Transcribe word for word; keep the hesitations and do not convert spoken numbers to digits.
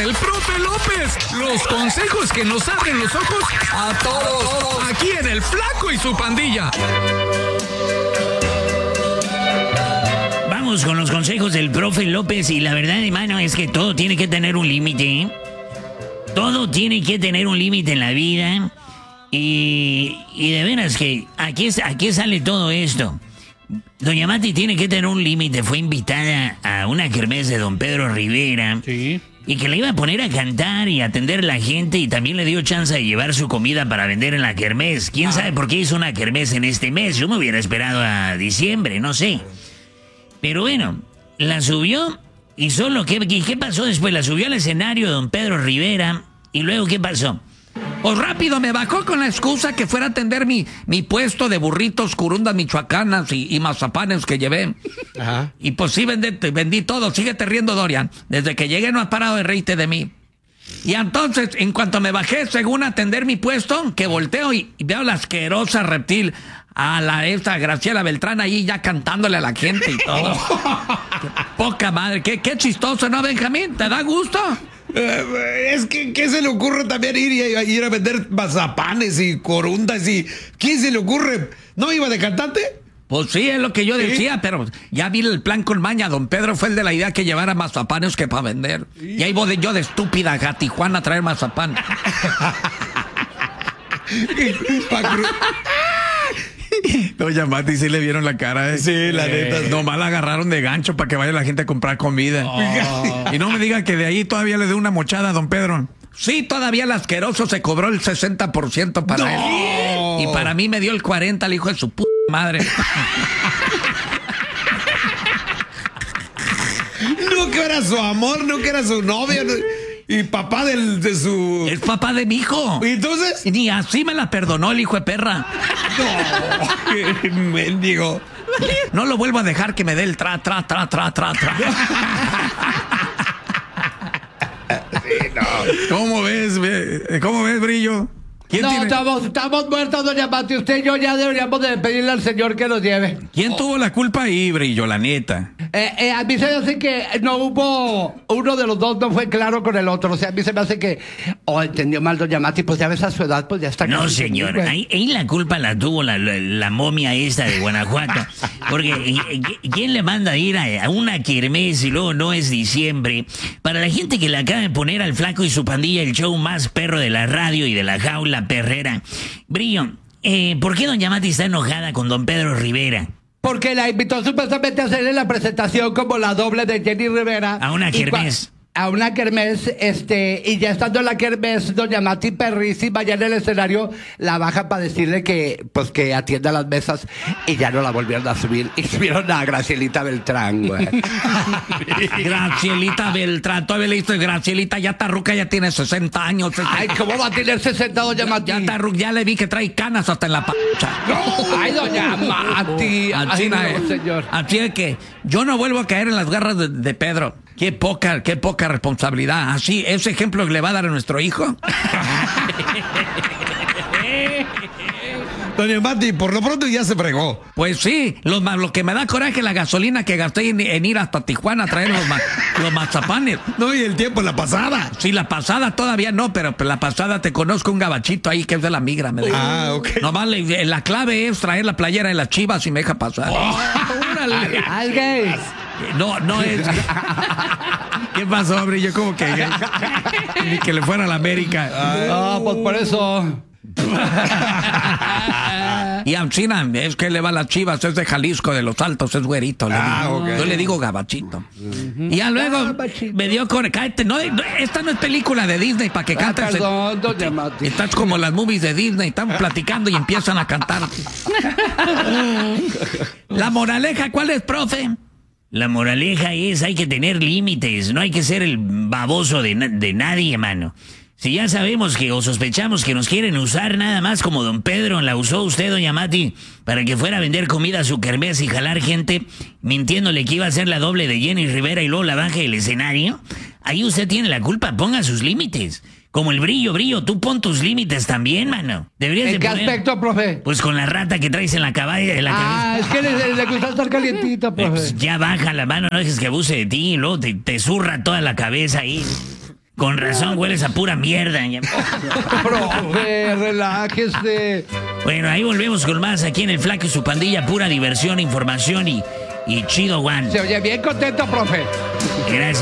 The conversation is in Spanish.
el profe López. Los consejos que nos abren los ojos a todos. Aquí en El Flaco y su pandilla. Vamos con los consejos del profe López. Y la verdad, hermano, es que todo tiene que tener un límite, ¿eh? Todo tiene que tener un límite en la vida. Y, y de veras que aquí, aquí sale todo esto. Doña Mati tiene que tener un límite. Fue invitada a una kermés de don Pedro Rivera. Sí. Y que le iba a poner a cantar y a atender a la gente. Y también le dio chance de llevar su comida para vender en la kermés. ¿Quién ah. sabe por qué hizo una kermés en este mes? Yo me hubiera esperado a diciembre, no sé. Pero bueno, la subió. Y solo, ¿qué, qué pasó después? La subió al escenario don Pedro Rivera. ¿Y luego qué pasó? Pues rápido me bajó con la excusa que fuera a atender mi, mi puesto de burritos, curundas michoacanas y, y mazapanes que llevé. Ajá. Y pues sí, vendí, vendí todo. Síguete riendo, Dorian. Desde que llegué no has parado de reírte de mí. Y entonces, en cuanto me bajé, según atender mi puesto, que volteo y, y veo la asquerosa reptil a la esta Graciela Beltrán ahí ya cantándole a la gente y todo. Qué poca madre. Qué, qué chistoso, ¿no, Benjamín? ¿Te da gusto? Eh, es que, ¿qué se le ocurre también ir y a, ir a vender mazapanes y corundas y... ¿Quién se le ocurre? ¿No iba de cantante? Pues sí, es lo que yo decía, ¿sí? Pero ya vi el plan con maña. Don Pedro fue el de la idea que llevara mazapanes que para vender. ¿Sí? Y ahí voy yo de estúpida a Tijuana a traer mazapán. Doña Mati, sí le vieron la cara, ¿eh? Sí, la neta. Eh, nomás la agarraron de gancho para que vaya la gente a comprar comida. Oh. Y no me diga que de ahí todavía le dé una mochada a don Pedro. Sí, todavía el asqueroso se cobró el sesenta por ciento para no. él. Y para mí me dio el cuarenta por ciento, el hijo de su p*** madre. No que era su amor, no que era su novio. No. Y papá del, de su... Es papá de mi hijo. ¿Y entonces? Y ni así me la perdonó el hijo de perra. No, qué mendigo. No lo vuelvo a dejar que me dé el tra, tra, tra, tra, tra, tra. Sí, no. ¿Cómo ves? ¿Cómo ves, Brillo? ¿Quién no, tiene... estamos, estamos muertos, doña Mati. Usted y yo ya deberíamos de pedirle al señor que nos lleve. ¿Quién oh. tuvo la culpa ahí, Brillo, la neta? Eh, eh, a mí se me hace que no hubo... Uno de los dos no fue claro con el otro. O sea, a mí se me hace que... Oh, entendió mal doña Mati. Pues ya ves a su edad, pues ya está... No, señor. Ahí, ahí la culpa la tuvo la, la, la momia esta de Guanajuato. Porque ¿quién le manda a ir a, a una kermés y luego no es diciembre? Para la gente que le acaba de poner al Flaco y su pandilla el show más perro de la radio y de la jaula perrera. Brillo, eh, ¿por qué doña Mati está enojada con don Pedro Rivera? Porque la invitó supuestamente a hacerle la presentación como la doble de Jenny Rivera. A una kermés. A una kermés, este, y ya estando en la kermés, doña Mati perrísima ya en el escenario, la baja para decirle que, pues que atienda las mesas, y ya no la volvieron a subir, y subieron a Gracielita Beltrán, güey. Gracielita Beltrán, todavía le hizo Gracielita, ya Tarruca ya tiene sesenta años. sesenta. Ay, ¿cómo va a tener sesenta, doña Mati? Ya Tarruca, ya le vi que trae canas hasta en la pacha. No. Ay, doña Mati. Así, Ay, no, es. señor. Así es que yo no vuelvo a caer en las garras de, de Pedro. Qué poca, qué poca responsabilidad. Así, ese ejemplo que le va a dar a nuestro hijo. Doña Mati, por lo pronto ya se fregó. Pues sí, lo, lo que me da coraje es la gasolina que gasté en, en ir hasta Tijuana a traer los, ma, los mazapanes. No, y el tiempo, la pasada. Sí, la pasada todavía no, pero la pasada te conozco un gabachito ahí que es de la migra. Me ah, ok. Nomás le, la clave es traer la playera de las Chivas y me deja pasar. Oh, ¡Órale! ¡Al gay! No, no es. ¿Qué pasó, Brillo? ¿Cómo que? Ni que le fuera a la América. Ah, pues por eso. Y a China, es que le va a las Chivas, es de Jalisco, de los Altos, es güerito. Ah, okay. Yo le digo gabachito. Uh-huh. Y ya luego gabachito. Me dio con... Cállate, no, no, esta no es película de Disney para que ah, cantes. Perdón, doña Mati. Estás como las movies de Disney, están platicando y empiezan a cantar. La moraleja, ¿cuál es, profe? La moraleja es, hay que tener límites, no hay que ser el baboso de, na- de nadie, mano. Si ya sabemos que o sospechamos que nos quieren usar nada más como don Pedro la usó usted, doña Mati, para que fuera a vender comida a su kermés y jalar gente, mintiéndole que iba a ser la doble de Jenny Rivera y luego la baje del escenario, ahí usted tiene la culpa, ponga sus límites. Como el Brillo, Brillo, tú pon tus límites también, mano. Deberías ¿En de qué poner, aspecto, profe? Pues con la rata que traes en la caballa de la Ah, cabeza. es que le, le gusta estar calientito, profe. Pues ya baja la mano, no dejes que abuse de ti y luego te, te zurra toda la cabeza ahí. Con razón hueles a pura mierda. Profe, relájese. Bueno, ahí volvemos con más aquí en el Flaco y su pandilla. Pura diversión, información y, y chido, Juan. Se oye bien contento, profe. Gracias.